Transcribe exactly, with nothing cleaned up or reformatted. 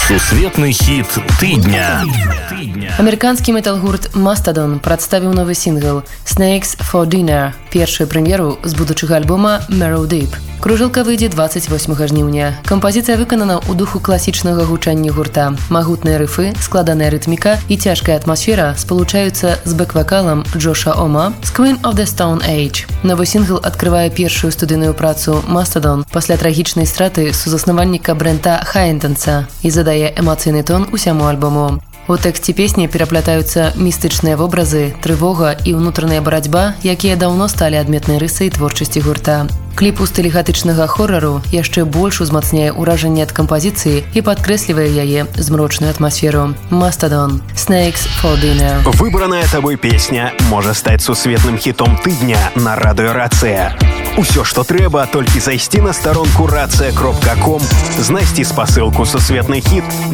Сусветны хіт тыдня. Амерыканскі метал-гурт Mastodon прадставіў новы сінгл «Snakes for Dinner», першую прэм'еру з будучага альбома «Marrow Deep». Кружэлка выйдзе дваццаць восьмага жніўня. Кампазіцыя выканана ў духу класічнага гучання гурта. Магутныя рыфы, складаная рытміка і цяжкая атмасфера спалучаюцца з бэк-вакалам Джоша Ома з Queen of the Stone Age. Новы сінгл адкрывае першую студыйную працу Mastodon пасля трагічнай страты сузаснавальніка Брэнта Хайнтенса і задае эмацыйны тон усяму альбому. У тэксце песні пераплятаюцца містычныя вобразы, трывога і ўнутраная барацьба, якія даўно сталі адметнай рысай творчасці гурта. Кліп у стылі гатычнага хорару яшчэ больш узмацняе ўражанне ад кампазіцыі і падкрэслівае яе змрочную атмасферу. Mastodon. Snakes for Dinner. Выбраная табой песня можа стаць сусветным хітом тыдня на радыё Рацыя. Усё, што трэба, толькі зайсці на старонку рацыя кропка ком, знайсці спасылку «Сусветны хіт»